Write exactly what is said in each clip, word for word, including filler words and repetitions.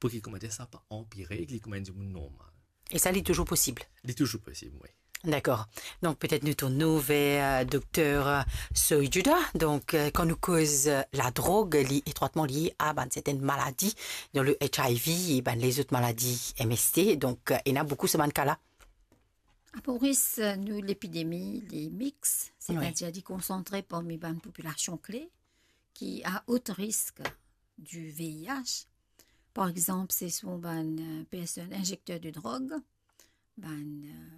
pour qu'il commence ça pas empirer, qu'il commence du monde normal. Et ça, c'est toujours possible. C'est toujours possible, oui. D'accord. Donc peut-être nous tournons vers euh, docteur euh, Soijuda. Donc euh, quand nous cause euh, la drogue li, étroitement liée à ben, certaines maladies, dans le H I V et ben, les autres maladies M S T. Donc euh, il y en a beaucoup ce cas-là. À Maurice, nous l'épidémie, les mix, c'est-à-dire Oui. des concentrés parmi une population clé qui a haut risque du V I H. Par exemple, c'est souvent une personne injecteur de drogue, une euh,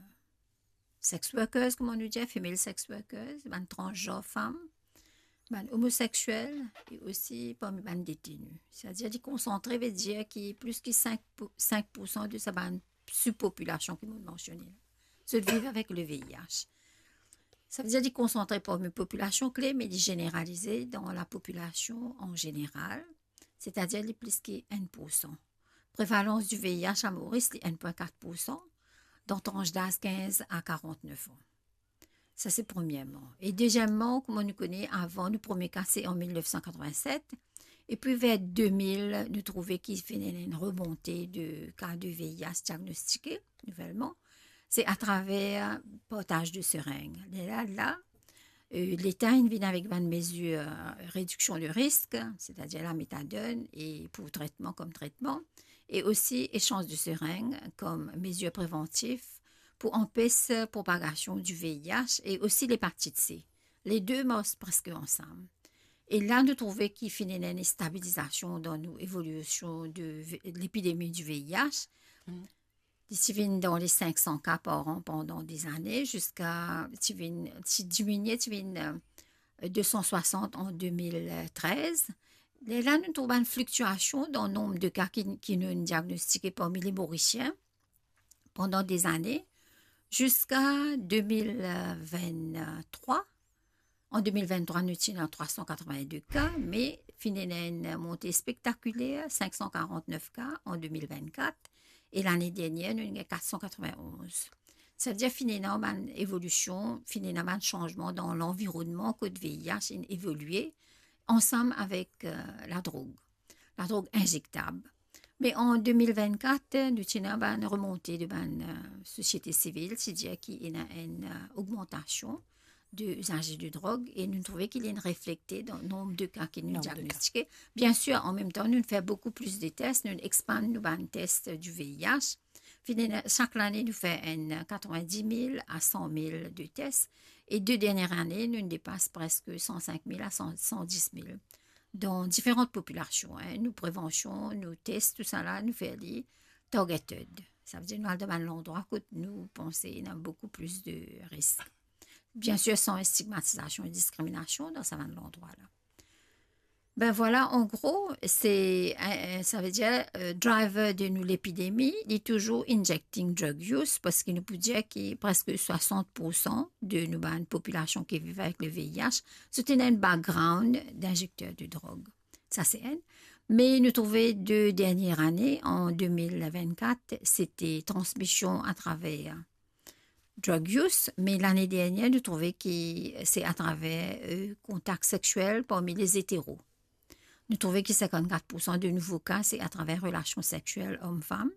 sex workers, comme on nous dit, female sex workers, une transgenre femme, une homosexuelle et aussi parmi les détenus. C'est-à-dire des concentrés veut dire qu'il y a plus que cinq pour cent de sa subpopulation qui m'ont mentionné. Ceux qui vivent avec le V I H. Ça veut dire des concentrés parmi une population clé, mais des généralisés dans la population en général, c'est-à-dire les plus que un pour cent. Prévalence du V I H à Maurice, les un virgule quatre pour cent, dans tranche d'âge quinze à quarante-neuf ans. Ça, c'est premièrement. Et deuxièmement, comme on nous connaît, avant, le premier cas, c'est en mille neuf cent quatre-vingt-sept. Et puis, vers deux mille, nous trouvons qu'il y a une remontée de cas de V I H diagnostiqués, nouvellement. C'est à travers le portage de seringues. Là, là euh, l'État vient avec une mesure euh, réduction de risque, c'est-à-dire la méthadone, et pour traitement comme traitement, et aussi échange de seringues comme mesure préventive pour empêcher la propagation du V I H et aussi l'hépatite C. Les deux marchent presque ensemble. Et là, nous trouvons qu'il y a une stabilisation dans l'évolution de, de l'épidémie du V I H. Mm. D'ici dans les cinq cents cas par an pendant des années, jusqu'à diminuer deux cent soixante en deux mille treize. Et là, nous trouvons une fluctuation dans le nombre de cas qui, qui nous diagnostiqués parmi les Mauriciens pendant des années, jusqu'à deux mille vingt-trois. En deux mille vingt-trois, nous avons trois cent quatre-vingt-deux cas, mais finalement, une montée spectaculaire, cinq cent quarante-neuf cas en deux mille vingt-quatre. Et l'année dernière, nous avons quatre cent quatre-vingt-onze. C'est-à-dire, finalement, une évolution, finalement, un changement dans l'environnement que le V I H a évolué ensemble avec euh, la drogue, la drogue injectable. Mais en deux mille vingt-quatre, nous avons une remontée de la euh, société civile, c'est-à-dire qu'il y a une euh, augmentation de l'usage de drogue et nous trouvons qu'il y a une reflétée dans le nombre de cas qui nous diagnostiqués. Bien sûr, en même temps, nous faisons beaucoup plus de tests, nous expandons nos tests du V I H. Chaque année, nous faisons quatre-vingt-dix mille à cent mille de tests et deux dernières années, nous dépassons presque cent cinq mille à cent dix mille dans différentes populations. Hein. Nous prévention, nous tests, tout ça là, nous faisons des targeted. Ça veut dire que nous allons dans l'endroit que nous pensons qu'il y a beaucoup plus de risques. Bien sûr, sans stigmatisation et discrimination dans ce endroit-là. Ben voilà, en gros, c'est, ça veut dire, euh, driver de nous l'épidémie, il est toujours injecting drug use, parce qu'il nous peut dire qu'il y a presque soixante pour cent de nous, ben, une population qui vit avec le V I H, c'est un background d'injecteurs de drogue. Ça, c'est un. Mais nous trouvons deux dernières années, en deux mille vingt-quatre, c'était transmission à travers drug use, mais l'année dernière, nous trouvons que c'est à travers euh, contact sexuel parmi les hétéros. Nous trouvons que cinquante-quatre pour cent de nouveaux cas, c'est à travers relations sexuelles hommes-femmes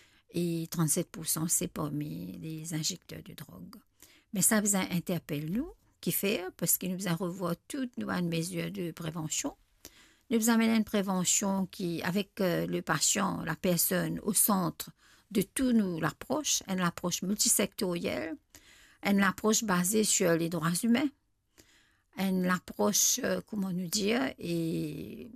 et trente-sept pour cent, c'est parmi les injecteurs de drogue. Mais ça vous interpelle nous, qui fait, parce que nous devons revoir toutes nos mesures de prévention. Nous devons amener une prévention qui, avec euh, le patient, la personne au centre de tout nous l'approche, une approche multisectorielle, une approche basée sur les droits humains, une approche, euh, comment nous dire, et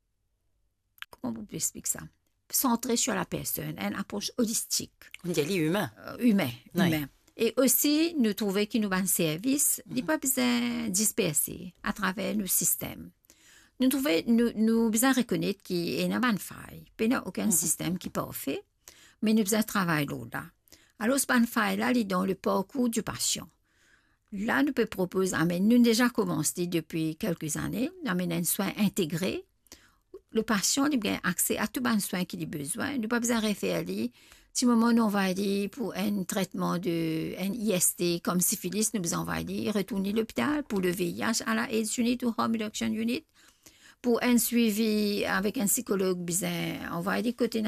comment vous pouvez expliquer ça? Centrée sur la personne, une approche holistique. On dit humain. Euh, humain, oui. humain. Et aussi, nous trouvons qu'il nous a un service, il n'y a pas besoin de disperser à travers nos systèmes. Nous trouvons, nous, nous besoin reconnaître qu'il y a une faille, il n'y a aucun mm-hmm. système qui est parfait, mais nous besoin travailler là. Alors, ce faille-là, il est dans le parcours du patient. Là, nous pouvons proposer, mais nous avons déjà commencé depuis quelques années, d'amener un soin intégré. Le patient a bien accès à tout le soin qu'il a besoin. Nous n'avons pas besoin de référer. Si moment on va aller pour un traitement de un I S T comme syphilis, nous devons aller retourner à l'hôpital pour le V I H à la AIDS Unit ou Harm Reduction Unit. Pour un suivi avec un psychologue, on va aller côté